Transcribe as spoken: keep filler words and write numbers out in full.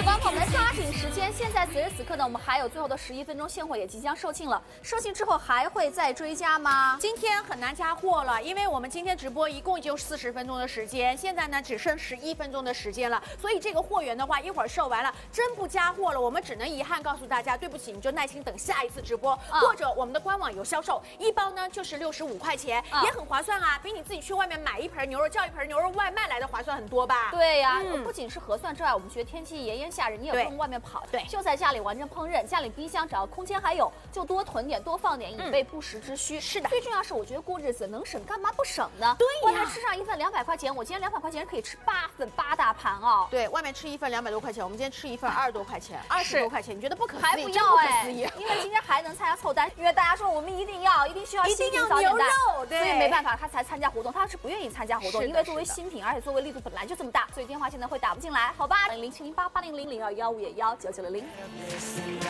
时光朋友们，抓紧时间！现在此时此刻呢，我们还有最后的十一分钟，现货也即将售罄了。售罄之后还会再追加吗？ 今天很难加货了，因为我们今天直播一共就四十分钟的时间，现在呢只剩十一分钟的时间了，所以这个货源的话，一会儿售完了，真不加货了，我们只能遗憾告诉大家，对不起，你就耐心等下一次直播，嗯、或者我们的官网有销售，一包呢就是六十五块钱，嗯、也很划算啊，比你自己去外面买一盆牛肉叫一盆牛肉外卖来的划算很多吧？ 对呀、啊，嗯、不仅是合算之外，我们觉得天气炎炎夏日，你也不用外面跑， 对， 就在家里完成烹饪，家里冰箱只要空间还有，就多囤点，多放点，以备不时之需。嗯、 是的， 最重要是我觉得过日子能省干嘛不省呢？ 对呀， 外面吃上一份两百块钱，我今天两百块钱可以吃八份八大盘哦。 对，外面吃一份两百多块钱，我们今天吃一份二十多块钱，二十多块钱，你觉得不可思议？ 还不要哎， 因为今天还能参加凑单，因为大家说我们一定要，一定需要一定要牛肉，对， 所以没办法，他才参加活动，他是不愿意参加活动，因为作为新品，而且作为力度本来就这么大，所以电话现在会打不进来，好吧？零零七零八八零零零二幺五幺九九零零。